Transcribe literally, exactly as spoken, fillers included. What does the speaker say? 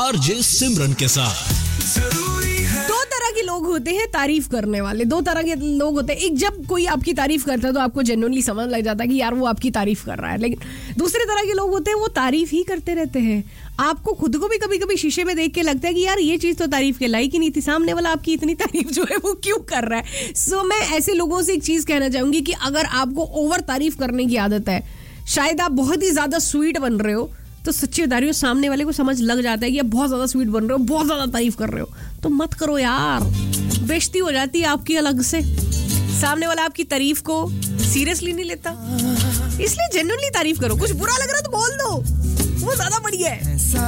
RJ सिमरन के साथ। दो तरह के लोग होते हैं तारीफ करने वाले, दो तरह के लोग होते हैं। एक, जब कोई आपकी तारीफ करता है तो आपको जेन्युइनली समझ लग जाता है कि यार वो आपकी तारीफ कर रहा है। लेकिन दूसरे तरह के लोग होते हैं वो तारीफ ही करते रहते हैं। आपको खुद को भी कभी कभी शीशे में देख के लगता है कि यार ये चीज तो तारीफ के लायक ही नहीं थी, सामने वाला आपकी इतनी तारीफ जो है वो क्यों कर रहा है। सो so, मैं ऐसे लोगों से एक चीज कहना चाहूंगी कि अगर आपको ओवर तारीफ करने की आदत है, शायद आप बहुत ही ज्यादा स्वीट बन रहे हो, तो सच्ची बता रही हो सामने वाले को समझ लग जाता है कि आप बहुत ज्यादा स्वीट बन रहे हो, बहुत ज्यादा तारीफ कर रहे हो, तो मत करो यार, बेइज्जती हो जाती है आपकी अलग से। सामने वाला आपकी तारीफ को सीरियसली नहीं लेता, इसलिए जेन्युइनली तारीफ करो। कुछ बुरा लग रहा है तो बोल दो, वो ज्यादा बढ़िया है।